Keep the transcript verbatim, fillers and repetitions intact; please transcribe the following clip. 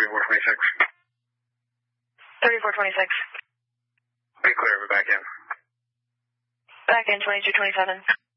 thirty-four twenty-six. thirty-four twenty-six. Be clear, we're back in. Back in twenty-two twenty-seven.